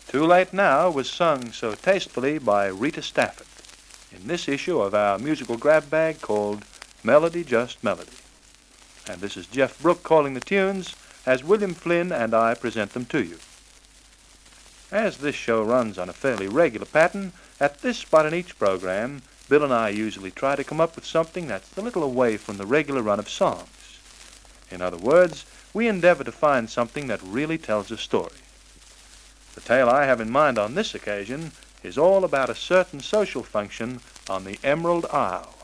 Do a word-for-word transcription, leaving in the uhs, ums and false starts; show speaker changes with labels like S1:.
S1: Too Late Now was sung so tastefully by Rita Stafford in this issue of our musical grab bag called Melody Just Melody. And this is Jeff Brooke calling the tunes as William Flynn and I present them to you. As this show runs on a fairly regular pattern, at this spot in each program, Bill and I usually try to come up with something that's a little away from the regular run of songs. In other words, we endeavor to find something that really tells a story. The tale I have in mind on this occasion is all about a certain social function on the Emerald Isle.